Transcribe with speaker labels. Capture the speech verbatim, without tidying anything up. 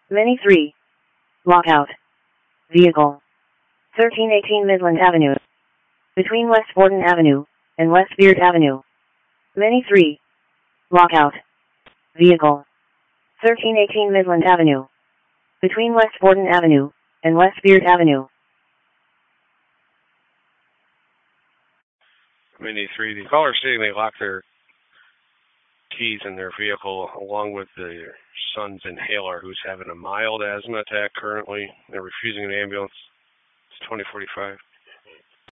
Speaker 1: Mini three. Lockout. Vehicle. thirteen eighteen Midland Avenue. Between West Borden Avenue and West Beard Avenue. Mini three. Lockout. Vehicle. thirteen eighteen Midland Avenue. Between West Borden Avenue and West Beard Avenue.
Speaker 2: Mini three. The caller stating they locked their keys in their vehicle along with their son's inhaler who's having a mild asthma attack currently. They're refusing an ambulance. It's twenty forty-five.